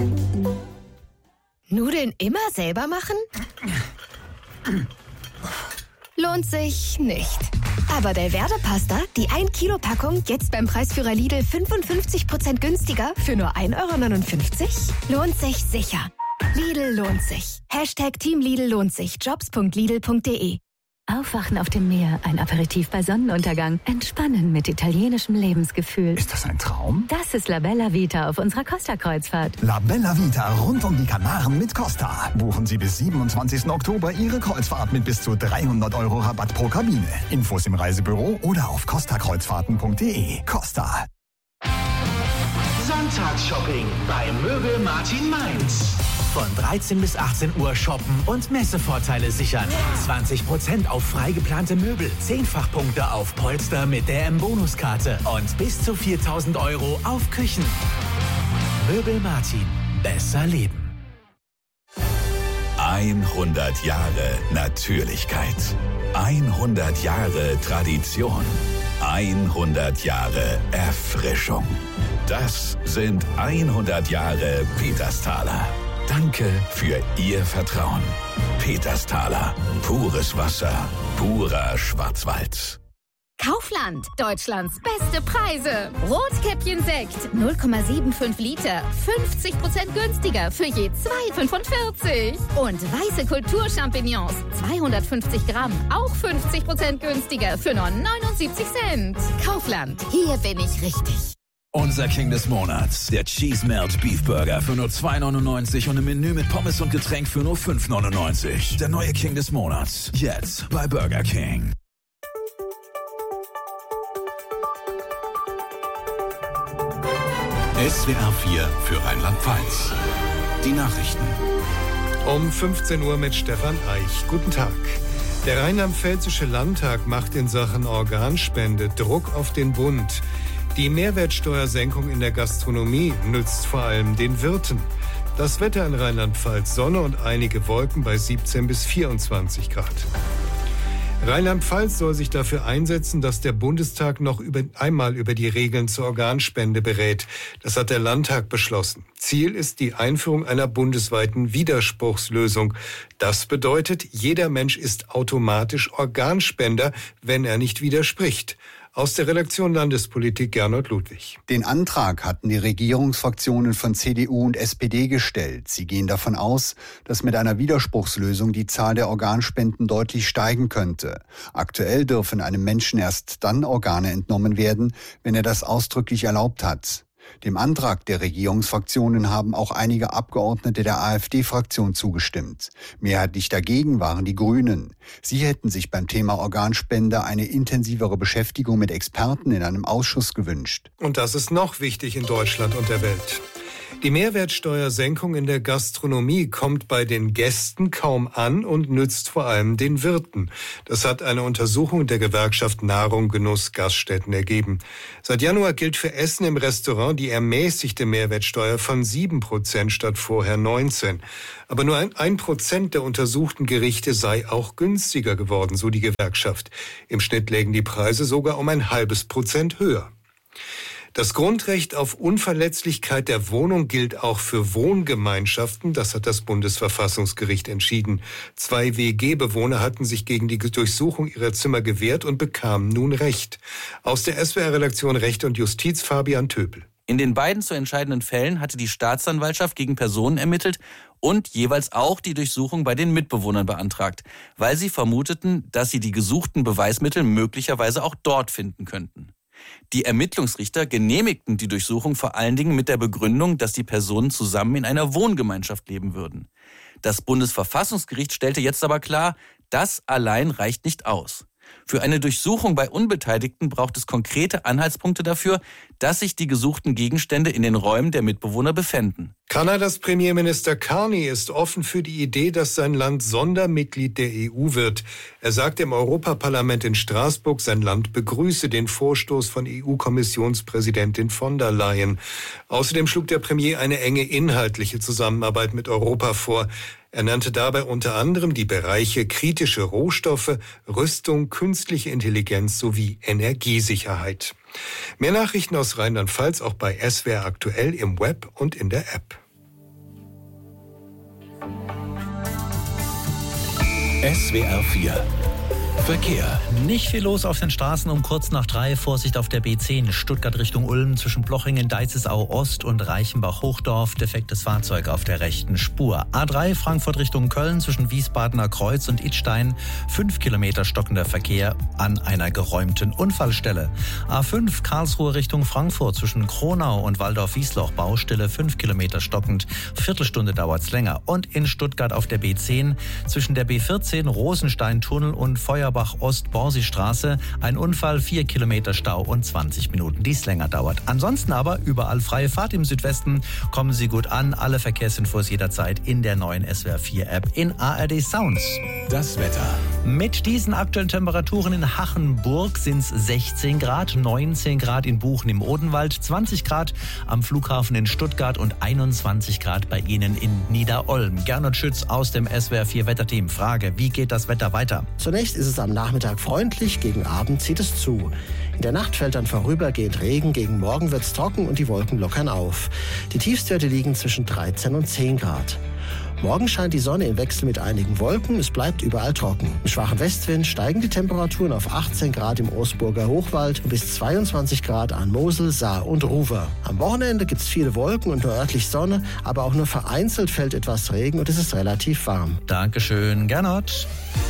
Nudeln immer selber machen? Lohnt sich nicht. Aber Delverde Pasta, die 1 Kilo Packung, jetzt beim Preisführer Lidl 55% günstiger für nur 1,59 €? Lohnt sich sicher. Lidl lohnt sich. Hashtag Team Lidl lohnt sich. Jobs.lidl.de. Aufwachen auf dem Meer, ein Aperitif bei Sonnenuntergang, entspannen mit italienischem Lebensgefühl. Ist das ein Traum? Das ist La Bella Vita auf unserer Costa-Kreuzfahrt. La Bella Vita rund um die Kanaren mit Costa. Buchen Sie bis 27. Oktober Ihre Kreuzfahrt mit bis zu 300 € Rabatt pro Kabine. Infos im Reisebüro oder auf costakreuzfahrten.de. Costa. Sonntagsshopping bei Möbel Martin Mainz. Von 13 bis 18 Uhr shoppen und Messevorteile sichern. 20% auf frei geplante Möbel, 10-fach-Punkte auf Polster mit der M-Bonuskarte und bis zu 4.000 € auf Küchen. Möbel Martin. Besser leben. 100 Jahre Natürlichkeit. 100 Jahre Tradition. 100 Jahre Erfrischung. Das sind 100 Jahre Petersthaler. Danke für Ihr Vertrauen. Petersthaler. Pures Wasser. Purer Schwarzwald. Kaufland. Deutschlands beste Preise. Rotkäppchen-Sekt. 0,75 Liter. 50% günstiger für je 2,45. Und weiße Kulturchampignons. 250 Gramm. Auch 50% günstiger für nur 79 Cent. Kaufland. Hier bin ich richtig. Unser King des Monats, der Cheese Melt Beef Burger für nur 2,99 und im Menü mit Pommes und Getränk für nur 5,99. Der neue King des Monats, jetzt bei Burger King. SWR 4 für Rheinland-Pfalz. Die Nachrichten. Um 15 Uhr mit Stefan Eich. Guten Tag. Der Rheinland-Pfälzische Landtag macht in Sachen Organspende Druck auf den Bund. Die Mehrwertsteuersenkung in der Gastronomie nützt vor allem den Wirten. Das Wetter in Rheinland-Pfalz: Sonne und einige Wolken bei 17 bis 24 Grad. Rheinland-Pfalz soll sich dafür einsetzen, dass der Bundestag noch einmal über die Regeln zur Organspende berät. Das hat der Landtag beschlossen. Ziel ist die Einführung einer bundesweiten Widerspruchslösung. Das bedeutet, jeder Mensch ist automatisch Organspender, wenn er nicht widerspricht. Aus der Redaktion Landespolitik Gernot Ludwig. Den Antrag hatten die Regierungsfraktionen von CDU und SPD gestellt. Sie gehen davon aus, dass mit einer Widerspruchslösung die Zahl der Organspenden deutlich steigen könnte. Aktuell dürfen einem Menschen erst dann Organe entnommen werden, wenn er das ausdrücklich erlaubt hat. Dem Antrag der Regierungsfraktionen haben auch einige Abgeordnete der AfD-Fraktion zugestimmt. Mehrheitlich dagegen waren die Grünen. Sie hätten sich beim Thema Organspende eine intensivere Beschäftigung mit Experten in einem Ausschuss gewünscht. Und das ist noch wichtig in Deutschland und der Welt. Die Mehrwertsteuersenkung in der Gastronomie kommt bei den Gästen kaum an und nützt vor allem den Wirten. Das hat eine Untersuchung der Gewerkschaft Nahrung, Genuss, Gaststätten ergeben. Seit Januar gilt für Essen im Restaurant die ermäßigte Mehrwertsteuer von 7% statt vorher 19%. Aber nur 1% der untersuchten Gerichte sei auch günstiger geworden, so die Gewerkschaft. Im Schnitt lägen die Preise sogar um 0,5% höher. Das Grundrecht auf Unverletzlichkeit der Wohnung gilt auch für Wohngemeinschaften. Das hat das Bundesverfassungsgericht entschieden. 2 WG-Bewohner hatten sich gegen die Durchsuchung ihrer Zimmer gewehrt und bekamen nun Recht. Aus der SWR-Redaktion Recht und Justiz Fabian Töpel. In den beiden zu entscheidenden Fällen hatte die Staatsanwaltschaft gegen Personen ermittelt und jeweils auch die Durchsuchung bei den Mitbewohnern beantragt, weil sie vermuteten, dass sie die gesuchten Beweismittel möglicherweise auch dort finden könnten. Die Ermittlungsrichter genehmigten die Durchsuchung vor allen Dingen mit der Begründung, dass die Personen zusammen in einer Wohngemeinschaft leben würden. Das Bundesverfassungsgericht stellte jetzt aber klar, das allein reicht nicht aus. Für eine Durchsuchung bei Unbeteiligten braucht es konkrete Anhaltspunkte dafür, dass sich die gesuchten Gegenstände in den Räumen der Mitbewohner befänden. Kanadas Premierminister Carney ist offen für die Idee, dass sein Land Sondermitglied der EU wird. Er sagte im Europaparlament in Straßburg, sein Land begrüße den Vorstoß von EU-Kommissionspräsidentin von der Leyen. Außerdem schlug der Premier eine enge inhaltliche Zusammenarbeit mit Europa vor. Er nannte dabei unter anderem die Bereiche kritische Rohstoffe, Rüstung, künstliche Intelligenz sowie Energiesicherheit. Mehr Nachrichten aus Rheinland-Pfalz auch bei SWR aktuell im Web und in der App. SWR 4 Verkehr. Nicht viel los auf den Straßen um kurz nach 3. Vorsicht auf der B10 Stuttgart Richtung Ulm zwischen Plochingen, Deizesau Ost und Reichenbach-Hochdorf. Defektes Fahrzeug auf der rechten Spur. A3 Frankfurt Richtung Köln zwischen Wiesbadener Kreuz und Idstein. 5 Kilometer stockender Verkehr an einer geräumten Unfallstelle. A5 Karlsruhe Richtung Frankfurt zwischen Kronau und Waldorf-Wiesloch. Baustelle 5 Kilometer stockend. Viertelstunde dauert's länger. Und in Stuttgart auf der B10 zwischen der B14 Rosenstein-Tunnel und Feuerbach-Ost-Borsi-Straße. Ein Unfall, 4 Kilometer Stau und 20 Minuten, dies länger dauert. Ansonsten aber überall freie Fahrt im Südwesten. Kommen Sie gut an. Alle Verkehrsinfos jederzeit in der neuen SWR 4 App in ARD Sounds. Das Wetter. Mit diesen aktuellen Temperaturen in Hachenburg sind es 16 Grad, 19 Grad in Buchen im Odenwald, 20 Grad am Flughafen in Stuttgart und 21 Grad bei Ihnen in Niederolm. Gernot Schütz aus dem SWR 4 Wetterteam. Frage, wie geht das Wetter weiter? Zunächst ist es am Nachmittag freundlich, gegen Abend zieht es zu. In der Nacht fällt dann vorübergehend Regen, gegen Morgen wird es trocken und die Wolken lockern auf. Die Tiefstwerte liegen zwischen 13 und 10 Grad. Morgen scheint die Sonne im Wechsel mit einigen Wolken, es bleibt überall trocken. Im schwachen Westwind steigen die Temperaturen auf 18 Grad im Ostburger Hochwald und bis 22 Grad an Mosel, Saar und Ruwer. Am Wochenende gibt es viele Wolken und nur örtlich Sonne, aber auch nur vereinzelt fällt etwas Regen und es ist relativ warm. Dankeschön, Gernot.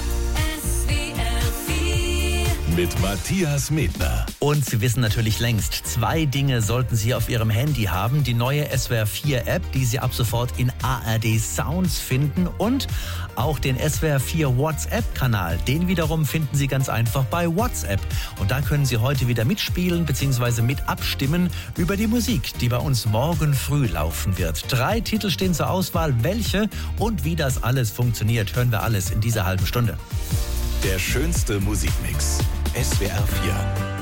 Mit Matthias Medner. Und Sie wissen natürlich längst, 2 Dinge sollten Sie auf Ihrem Handy haben. Die neue SWR 4 App, die Sie ab sofort in ARD Sounds finden, und auch den SWR 4 WhatsApp-Kanal. Den wiederum finden Sie ganz einfach bei WhatsApp. Und da können Sie heute wieder mitspielen bzw. mit abstimmen über die Musik, die bei uns morgen früh laufen wird. 3 Titel stehen zur Auswahl. Welche und wie das alles funktioniert, hören wir alles in dieser halben Stunde. Der schönste Musikmix. SWR 4.